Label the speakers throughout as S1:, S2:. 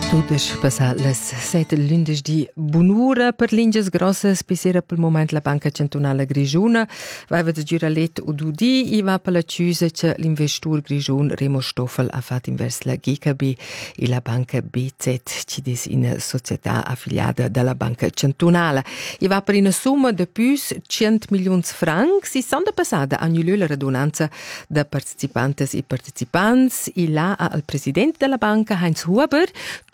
S1: Tudes passat las 7 lunedì bunura per linges grossas pisera pel moment la Banca Cantonala Grischuna vaiva da giuralet ududi I va per la chiusa che l'investur Grischun Remo Stoffel ha fatto invers la GKB e la Banca BZ ci des in società affiliata dalla Banca Cantonala. I va per una somma de plus 100 milions francs. Si sonda passada annulò la radunanza da partecipantes e partecipants e là al presidente della banca Heinz Huber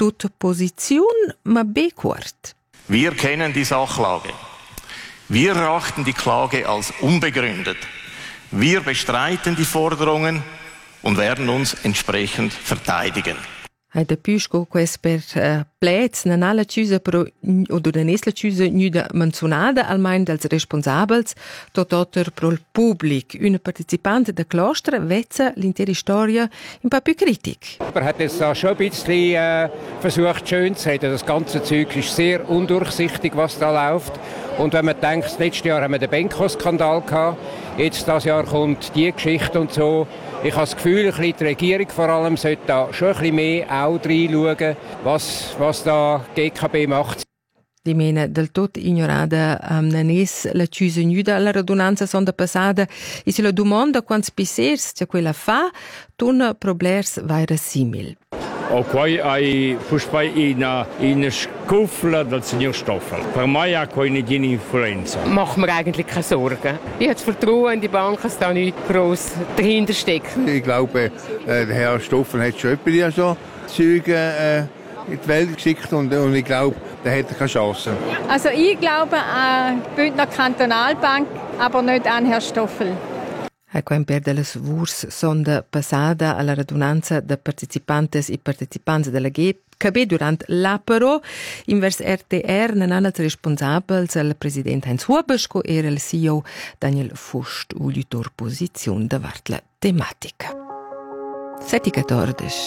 S1: Position, ma B-Quart.
S2: Wir kennen die Sachlage. Wir erachten die Klage als unbegründet. Wir bestreiten die Forderungen und werden uns entsprechend verteidigen.
S1: Hai da pisco quest per plets na la chiusa però oder da nesla chiusa nuda menzionada almein dels responsabels tototer pro il public. Una partecipante da Klostra vezza l'intera storia un po' più critic.
S3: Er hat es schon ein bisschen versucht schön zu reden. Das ganze Zeug ist sehr undurchsichtig, was da läuft. Und wenn man denkt, letztes Jahr haben wir den Benko-Skandal gehabt, jetzt dieses Jahr kommt die Geschichte und so. Ich habe das Gefühl, die Regierung vor allem sollte da schon ein bisschen mehr auch reinschauen, was da GKB macht.
S1: Di mena del tot ignorada nanes la chiusa nuda alla radunanza sonda passada e se la domanda quants pissers che quella fa tun problers vaira simil.
S4: O quai hai puspai in a scuffla del signor Stoffel. Per me ha quai nicht eine Influenza.
S5: Macht mir eigentlich keine Sorgen. Ich habe das Vertrauen in die Bank, dass da nicht gross dahinter steckt.
S6: Ich glaube, der Herr Stoffel hat schon etwas so Züge in die Welt geschickt und ich glaube, der hat keine Chance.
S7: Also ich glaube an die Bündner Kantonalbank, aber nicht an Herrn Stoffel.
S1: Ecco, in per delle svurs sonda passada alla radunanza da partecipantes e partecipanti della GKB durant l'apero invers RTR nananat responsabels al president Heinz Huber sco era il CEO Daniel Fust ulitor posizione davart la tematica. 7:14